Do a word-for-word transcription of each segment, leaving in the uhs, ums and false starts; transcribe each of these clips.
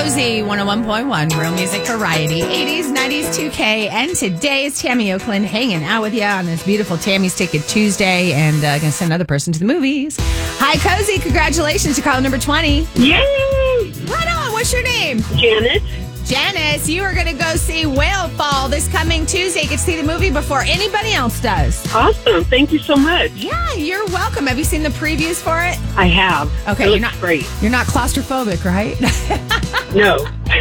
Cozy one oh one point one, Real Music Variety, eighties, nineties, two K, and today is Tammy Oakland hanging out with you on this beautiful Tammy's Ticket Tuesday, and uh, going to send another person to the movies. Hi, Cozy. Congratulations. You're caller number twenty. Yay! Right on. What's your name? Janice. Janice, you are going to go see Whale Fall this coming Tuesday. You can see the movie before anybody else does. Awesome. Thank you so much. Yeah, you're welcome. Have you seen the previews for it? I have. Okay, it you're looks not great. You're not claustrophobic, right? No.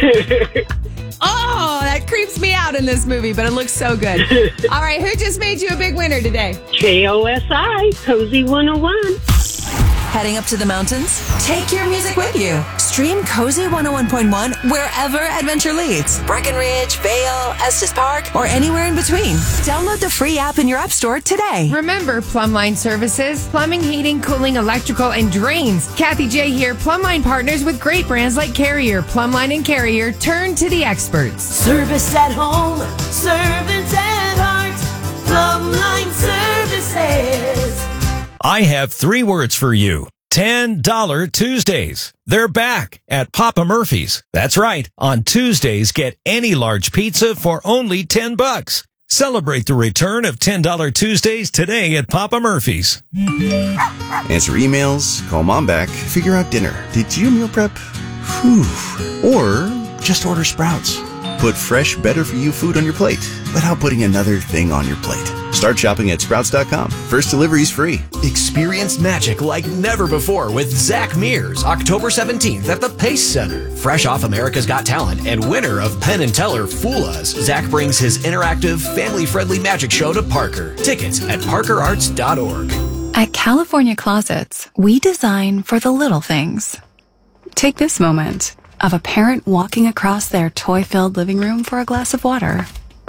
Oh, that creeps me out in this movie, but it looks so good. All right, who just made you a big winner today? J O S I, Cozy one oh one. Heading up to the mountains? Take your music with you. Stream Cozy one oh one point one wherever adventure leads. Breckenridge, Vail, Estes Park, or anywhere in between. Download the free app in your app store today. Remember Plumbline Services, plumbing, heating, cooling, electrical, and drains. Kathy J here. Plumbline partners with great brands like Carrier, Plumbline, and Carrier. Turn to the experts. Service at home, servants at heart, Plumbline Services. I have three words for you. ten dollar Tuesdays. They're back at Papa Murphy's. That's right. On Tuesdays, get any large pizza for only ten bucks. Celebrate the return of ten dollar Tuesdays today at Papa Murphy's. Answer emails, call mom back, figure out dinner. Did you meal prep? Whew. Or just order Sprouts. Put fresh, better-for-you food on your plate without putting another thing on your plate. Start shopping at Sprouts dot com. First delivery is free. Experience magic like never before with Zach Mears, October seventeenth at the Pace Center. Fresh off America's Got Talent and winner of Penn and Teller Fool Us, Zach brings his interactive, family-friendly magic show to Parker. Tickets at parker arts dot org. At California Closets, we design for the little things. Take this moment of a parent walking across their toy-filled living room for a glass of water.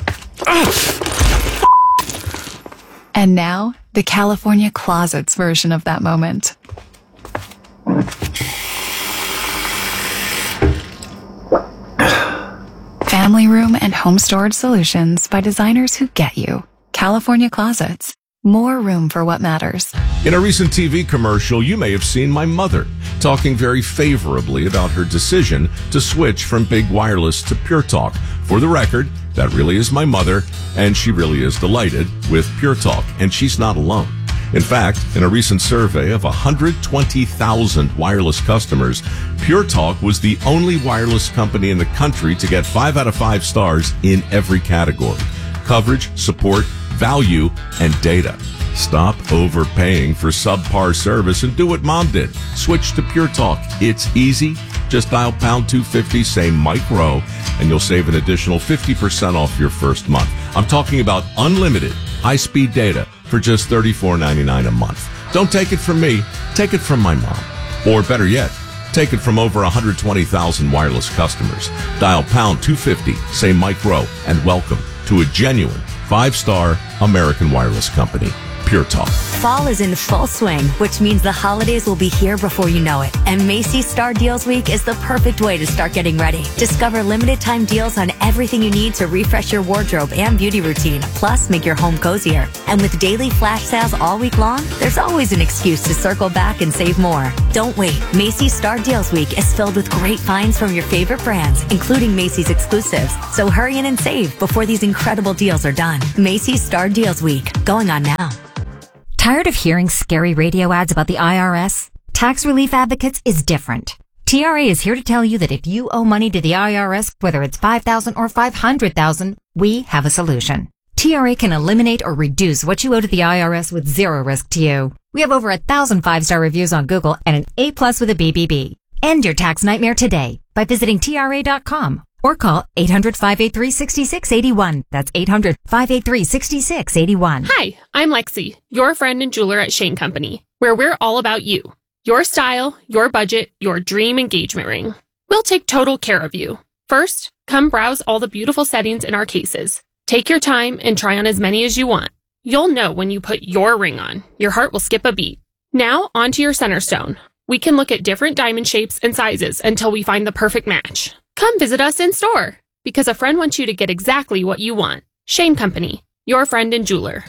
And now, the California Closets version of that moment. Family room and home storage solutions by designers who get you. California Closets. More room for what matters. In a recent T V commercial, you may have seen my mother talking very favorably about her decision to switch from big wireless to Pure Talk. For the record, that really is my mother, and she really is delighted with Pure Talk, and she's not alone. In fact, in a recent survey of one hundred twenty thousand wireless customers, Pure Talk was the only wireless company in the country to get five out of five stars in every category: coverage, support, value, and data. Stop overpaying for subpar service and do what Mom did. Switch to Pure Talk. It's easy. Just dial pound two fifty, say Mike Rowe, and you'll save an additional fifty percent off your first month. I'm talking about unlimited high-speed data for just thirty-four ninety-nine a month. Don't take it from me. Take it from my mom. Or better yet, take it from over one hundred twenty thousand wireless customers. Dial pound two fifty, say Mike Rowe, and welcome to a genuine five-star American wireless company, Pure Talk. Fall is in full swing, which means the holidays will be here before you know it. And Macy's Star Deals Week is the perfect way to start getting ready. Discover limited time deals on everything you need to refresh your wardrobe and beauty routine, plus make your home cozier. And with daily flash sales all week long, there's always an excuse to circle back and save more. Don't wait. Macy's Star Deals Week is filled with great finds from your favorite brands, including Macy's exclusives. So hurry in and save before these incredible deals are done. Macy's Star Deals Week, going on now. Tired of hearing scary radio ads about the I R S? Tax Relief Advocates is different. T R A is here to tell you that if you owe money to the I R S, whether it's five thousand dollars or five hundred thousand dollars, we have a solution. T R A can eliminate or reduce what you owe to the I R S with zero risk to you. We have over a thousand five-star reviews on Google and an A plus with a B B B. End your tax nightmare today by visiting T R A dot com. Or call eight hundred, five eight three, six six eight one. That's eight hundred, five eight three, six six eight one. Hi, I'm Lexi, your friend and jeweler at Shane Company, where we're all about you. Your style, your budget, your dream engagement ring. We'll take total care of you. First, come browse all the beautiful settings in our cases. Take your time and try on as many as you want. You'll know when you put your ring on. Your heart will skip a beat. Now, onto your center stone. We can look at different diamond shapes and sizes until we find the perfect match. Come visit us in store, because a friend wants you to get exactly what you want. Shane Company, your friend and jeweler.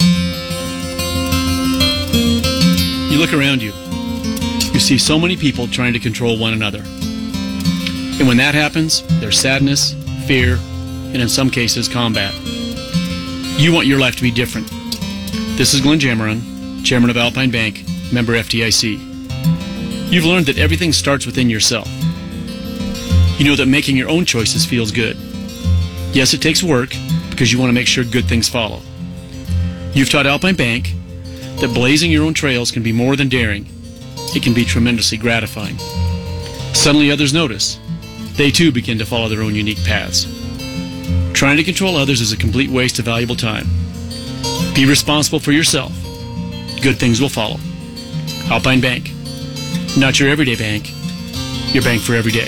You look around you. You see so many people trying to control one another. And when that happens, there's sadness, fear, and in some cases, combat. You want your life to be different. This is Glenn Jamaron, Chairman of Alpine Bank, member F D I C. You've learned that everything starts within yourself. You know that making your own choices feels good. Yes, it takes work because you want to make sure good things follow. You've taught Alpine Bank that blazing your own trails can be more than daring. It can be tremendously gratifying. Suddenly others notice. They too begin to follow their own unique paths. Trying to control others is a complete waste of valuable time. Be responsible for yourself. Good things will follow. Alpine Bank. Not your everyday bank. Your bank for every day.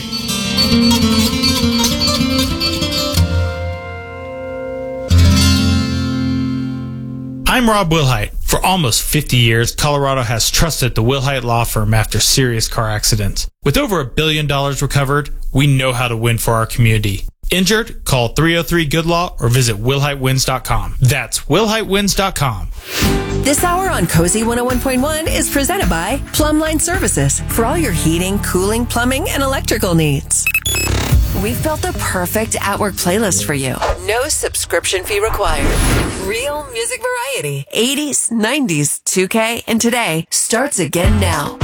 I'm Rob Wilhite. For almost fifty years, Colorado has trusted the Wilhite Law Firm after serious car accidents. With over a billion dollars recovered, we know how to win for our community. Injured? Call three oh three good law or visit wilhite wins dot com. That's wilhite wins dot com. This hour on Cozy one oh one point one is presented by Plumbline Services for all your heating, cooling, plumbing, and electrical needs. We've built the perfect at-work playlist for you. No subscription fee required. Real music variety. eighties, nineties, two K, and today starts again now.